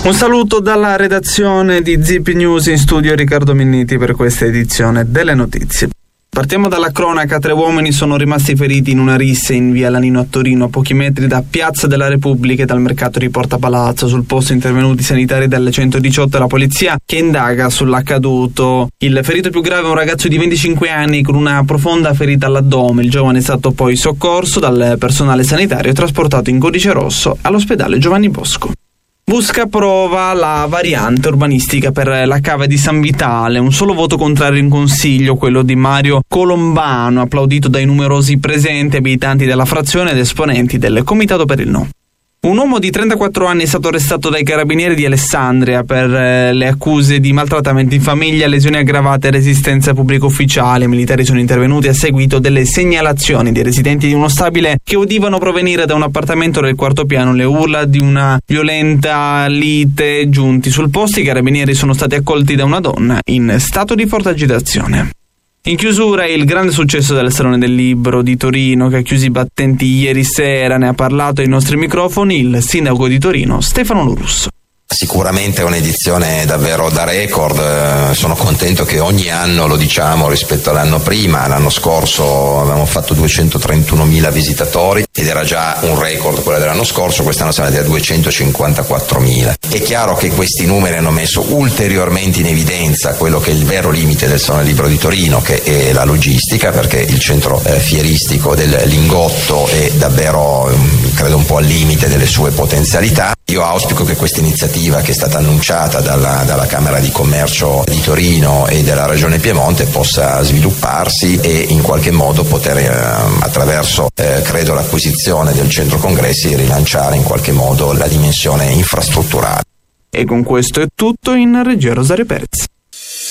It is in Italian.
Un saluto dalla redazione di ZIP News, in studio Riccardo Minniti per questa edizione delle notizie. Partiamo dalla cronaca. 3 uomini sono rimasti feriti in una rissa in via Lanino a Torino, a pochi metri da Piazza della Repubblica e dal mercato di Porta Palazzo. Sul posto intervenuti sanitari del 118 e la polizia che indaga sull'accaduto. Il ferito più grave è un ragazzo di 25 anni con una profonda ferita all'addome. Il giovane è stato poi soccorso dal personale sanitario e trasportato in codice rosso all'ospedale Giovanni Bosco. Busca approva la variante urbanistica per la cava di San Vitale. Un solo voto contrario in consiglio, quello di Mario Colombano, applaudito dai numerosi presenti, abitanti della frazione ed esponenti del Comitato per il No. Un uomo di 34 anni è stato arrestato dai carabinieri di Alessandria per le accuse di maltrattamento in famiglia, lesioni aggravate e resistenza pubblico ufficiale. I militari sono intervenuti a seguito delle segnalazioni dei residenti di uno stabile che udivano provenire da un appartamento del 4º piano le urla di una violenta lite. Giunti sul posto, i carabinieri sono stati accolti da una donna in stato di forte agitazione. In chiusura il grande successo del Salone del Libro di Torino, che ha chiuso i battenti ieri sera. Ne ha parlato ai nostri microfoni il sindaco di Torino, Stefano Lo Russo. Sicuramente è un'edizione davvero da record. Sono contento che ogni anno lo diciamo rispetto all'anno prima. L'anno scorso avevamo fatto 231.000 visitatori ed era già un record quello dell'anno scorso. Quest'anno siamo andati a 254.000. È chiaro che questi numeri hanno messo ulteriormente in evidenza quello che è il vero limite del Salone del Libro di Torino, che è la logistica, perché il centro fieristico del Lingotto è davvero, credo, un po' al limite delle sue potenzialità. Io auspico che questa iniziativa, che è stata annunciata dalla Camera di Commercio di Torino e della Regione Piemonte, possa svilupparsi e in qualche modo poter, attraverso credo l'acquisizione del centro congressi, rilanciare in qualche modo la dimensione infrastrutturale. E con questo è tutto. In regia Rosario Perez.